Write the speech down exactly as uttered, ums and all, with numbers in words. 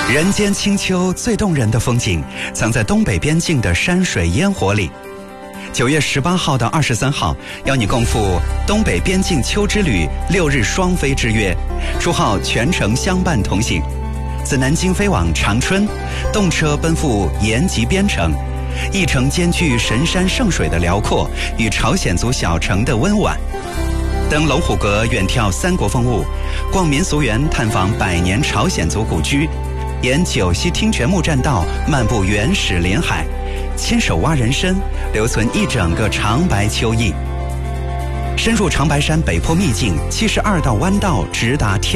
人间清秋最动人的风景，藏在东北边境的山水烟火里。九月十八号到二十三号，邀你共赴东北边境秋之旅六日双飞之约，初号全程相伴同行，自南京飞往长春，动车奔赴延吉边城，一程兼具神山圣水的辽阔与朝鲜族小城的温婉。登龙虎阁远眺三国风物，逛民俗园探访百年朝鲜族古居，沿九溪听泉木栈道漫步原始林海，牵手挖人参，留存一整个长白秋意。深入长白山北坡秘境七十二道弯道，直达天